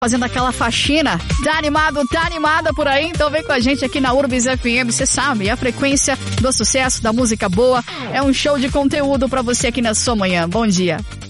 fazendo aquela faxina. Tá animado, tá animada por aí? Então vem com a gente aqui na Urbis FM, você sabe, a frequência do sucesso, da música boa, é um show de conteúdo pra você aqui na sua manhã. Bom dia.